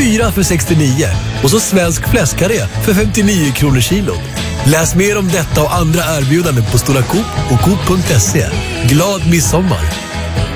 4 för 69 och så svensk fläskkarré för 59 kronor kilot. Läs mer om detta och andra erbjudanden på Stora Coop och Coop.se. Glad midsommar!